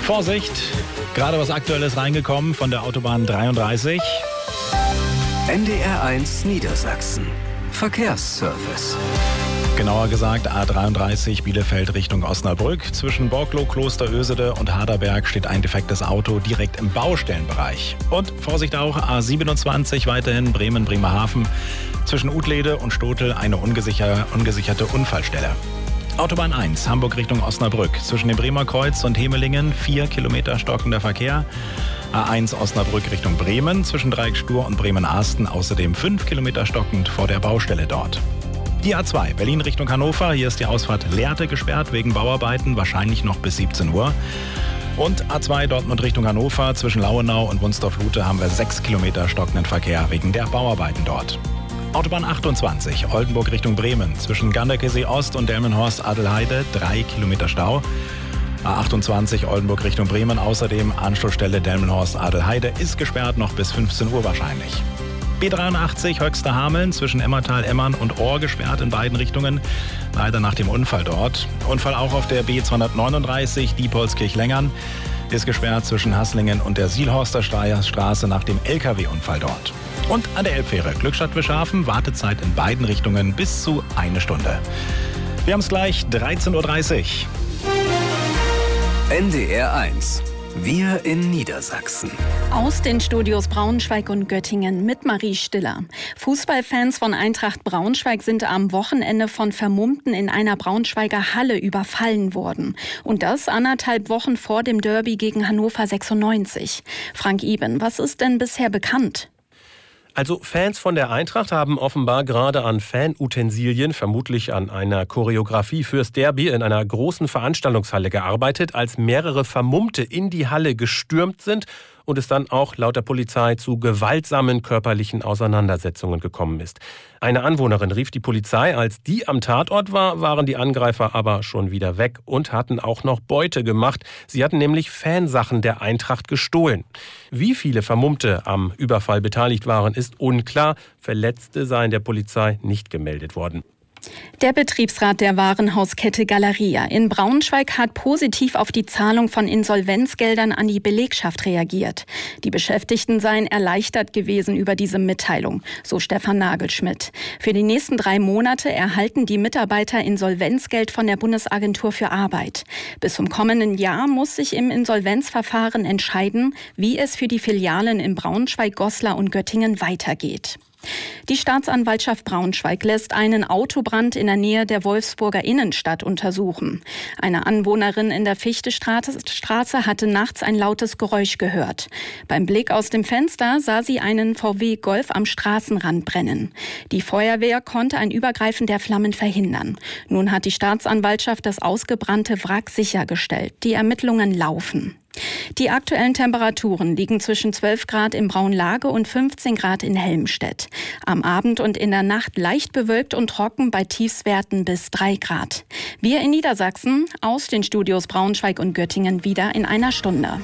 Vorsicht, gerade was Aktuelles reingekommen von der Autobahn 33. NDR1 Niedersachsen. Verkehrsservice. Genauer gesagt A33 Bielefeld Richtung Osnabrück. Zwischen Borglow, Klosterösede und Harderberg steht ein defektes Auto direkt im Baustellenbereich. Und Vorsicht auch, A27 weiterhin Bremen-Bremerhaven. Zwischen Utlede und Stotel eine ungesicherte Unfallstelle. Autobahn 1, Hamburg Richtung Osnabrück. Zwischen dem Bremer Kreuz und Hemelingen 4 Kilometer stockender Verkehr. A1 Osnabrück Richtung Bremen. Zwischen Dreieck-Stur und Bremen-Ahsten außerdem 5 Kilometer stockend vor der Baustelle dort. Die A2 Berlin Richtung Hannover. Hier ist die Ausfahrt Lehrte gesperrt wegen Bauarbeiten, wahrscheinlich noch bis 17 Uhr. Und A2 Dortmund Richtung Hannover. Zwischen Lauenau und Wunsdorf-Lute haben wir 6 Kilometer stockenden Verkehr wegen der Bauarbeiten dort. Autobahn 28, Oldenburg Richtung Bremen. Zwischen Ganderkesee Ost und Delmenhorst-Adelheide 3 Kilometer Stau. A28 Oldenburg Richtung Bremen. Außerdem Anschlussstelle Delmenhorst-Adelheide ist gesperrt, noch bis 15 Uhr wahrscheinlich. B83 Höxter-Hameln zwischen Emmertal, Emmern und Ohr gesperrt in beiden Richtungen. Leider nach dem Unfall dort. Unfall auch auf der B239 Diepholzkirch-Lengern. Ist gesperrt zwischen Hasslingen und der Sielhorster Straße nach dem LKW-Unfall dort. Und an der Elbfähre Glückstadt-Wischhafen Wartezeit in beiden Richtungen bis zu 1 Stunde. Wir haben es gleich 13.30 Uhr. NDR1. Wir in Niedersachsen. Aus den Studios Braunschweig und Göttingen mit Marie Stiller. Fußballfans von Eintracht Braunschweig sind am Wochenende von Vermummten in einer Braunschweiger Halle überfallen worden. Und das 1,5 Wochen vor dem Derby gegen Hannover 96. Frank Iben, was ist denn bisher bekannt? Also Fans von der Eintracht haben offenbar gerade an Fanutensilien, vermutlich an einer Choreografie fürs Derby in einer großen Veranstaltungshalle gearbeitet, als mehrere Vermummte in die Halle gestürmt sind und es dann auch laut der Polizei zu gewaltsamen körperlichen Auseinandersetzungen gekommen ist. Eine Anwohnerin rief die Polizei. Als die am Tatort war, waren die Angreifer aber schon wieder weg und hatten auch noch Beute gemacht. Sie hatten nämlich Fansachen der Eintracht gestohlen. Wie viele Vermummte am Überfall beteiligt waren, ist unklar. Verletzte seien der Polizei nicht gemeldet worden. Der Betriebsrat der Warenhauskette Galeria in Braunschweig hat positiv auf die Zahlung von Insolvenzgeldern an die Belegschaft reagiert. Die Beschäftigten seien erleichtert gewesen über diese Mitteilung, so Stefan Nagelschmidt. Für die nächsten 3 Monate erhalten die Mitarbeiter Insolvenzgeld von der Bundesagentur für Arbeit. Bis zum kommenden Jahr muss sich im Insolvenzverfahren entscheiden, wie es für die Filialen in Braunschweig, Goslar und Göttingen weitergeht. Die Staatsanwaltschaft Braunschweig lässt einen Autobrand in der Nähe der Wolfsburger Innenstadt untersuchen. Eine Anwohnerin in der Fichtestraße hatte nachts ein lautes Geräusch gehört. Beim Blick aus dem Fenster sah sie einen VW Golf am Straßenrand brennen. Die Feuerwehr konnte ein Übergreifen der Flammen verhindern. Nun hat die Staatsanwaltschaft das ausgebrannte Wrack sichergestellt. Die Ermittlungen laufen. Die aktuellen Temperaturen liegen zwischen 12 Grad im Braunlage und 15 Grad in Helmstedt. Am Abend und in der Nacht leicht bewölkt und trocken bei Tiefstwerten bis 3 Grad. Wir in Niedersachsen aus den Studios Braunschweig und Göttingen wieder in einer Stunde.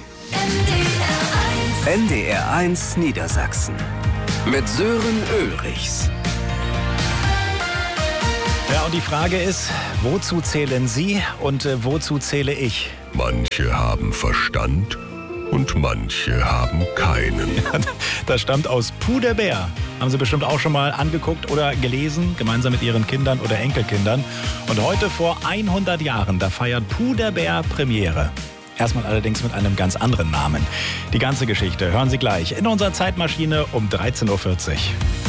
NDR1 Niedersachsen mit Sören Ulrichs. Ja, und die Frage ist, wozu zählen Sie und wozu zähle ich? Manche haben Verstand und manche haben keinen. Das stammt aus Puh der Bär. Haben Sie bestimmt auch schon mal angeguckt oder gelesen, gemeinsam mit Ihren Kindern oder Enkelkindern. Und heute vor 100 Jahren, da feiert Puh der Bär Premiere. Erstmal allerdings mit einem ganz anderen Namen. Die ganze Geschichte hören Sie gleich in unserer Zeitmaschine um 13.40 Uhr.